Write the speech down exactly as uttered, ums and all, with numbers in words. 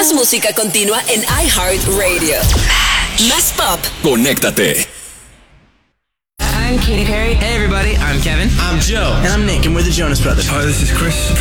Más música continua en iHeartRadio. Más pop. Conéctate. I'm Katy Perry. Hey everybody, I'm Kevin. I'm Joe. And I'm Nick, and we're the Jonas Brothers. Hi, this is Chris.